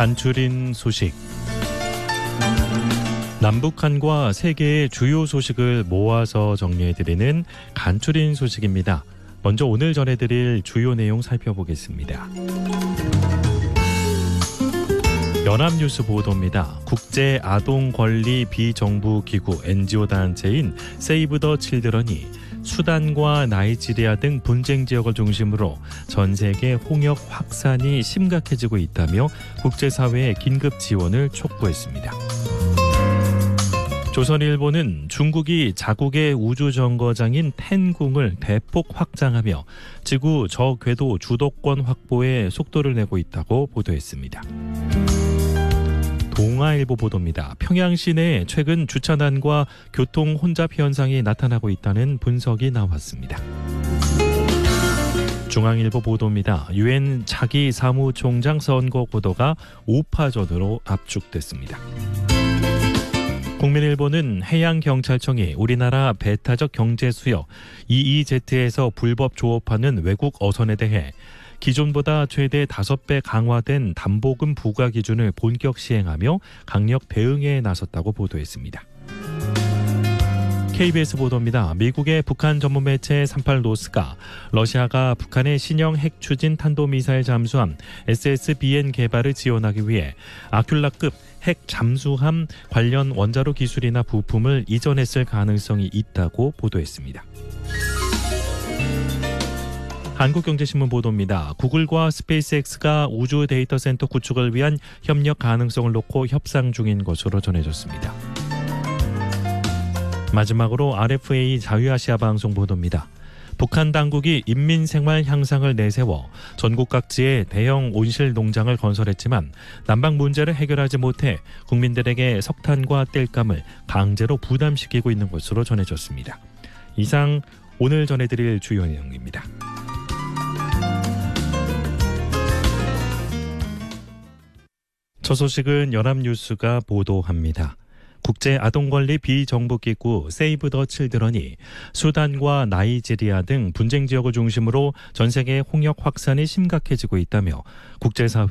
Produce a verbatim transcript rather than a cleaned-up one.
간추린 소식. 남북한과 세계의 주요 소식을 모아서 정리해드리는 간추린 소식입니다. 먼저 오늘 전해드릴 주요 내용 살펴보겠습니다. 연합뉴스 보도입니다. 국제아동권리 비정부기구 엔지오 단체인 세이브 더 칠드런이 수단과 나이지리아 등 분쟁 지역을 중심으로 전 세계 홍역 확산이 심각해지고 있다며 국제사회의 긴급 지원을 촉구했습니다. 조선일보는 중국이 자국의 우주정거장인 텐궁을 대폭 확장하며 지구 저궤도 주도권 확보에 속도를 내고 있다고 보도했습니다. 동아일보 보도입니다. 평양 시내에 최근 주차난과 교통 혼잡 현상이 나타나고 있다는 분석이 나왔습니다. 중앙일보 보도입니다. 유엔 차기 사무총장 선거 보도가 오파전으로 압축됐습니다. 국민일보는 해양경찰청이 우리나라 배타적 경제수역 이이제트에서 불법 조업하는 외국 어선에 대해 기존보다 최대 다섯 배 강화된 담보금 부과 기준을 본격 시행하며 강력 대응에 나섰다고 보도했습니다. 케이비에스 보도입니다. 미국의 북한 전문 매체 삼십팔 노스가 러시아가 북한의 신형 핵 추진 탄도미사일 잠수함 에스에스비엔 개발을 지원하기 위해 아큘라급 핵 잠수함 관련 원자로 기술이나 부품을 이전했을 가능성이 있다고 보도했습니다. 한국경제신문 보도입니다. 구글과 스페이스X가 우주 데이터 센터 구축을 위한 협력 가능성을 놓고 협상 중인 것으로 전해졌습니다. 마지막으로 알에프에이 자유아시아 방송 보도입니다. 북한 당국이 인민생활 향상을 내세워 전국 각지에 대형 온실 농장을 건설했지만 난방 문제를 해결하지 못해 국민들에게 석탄과 땔감을 강제로 부담시키고 있는 것으로 전해졌습니다. 이상 오늘 전해드릴 주요 내용입니다. 첫 소식은 연합뉴스가 보도합니다. 국제아동권리 비정부기구 세이브 더 칠드런이 수단과 나이지리아 등 분쟁 지역을 중심으로 전 세계 홍역 확산이 심각해지고 있다며 국제사회